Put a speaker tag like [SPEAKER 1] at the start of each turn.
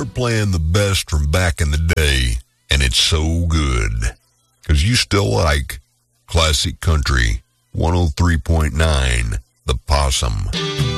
[SPEAKER 1] playing the best from back in the day, and it's so good. Because you still like classic country, 103.9, The Possum.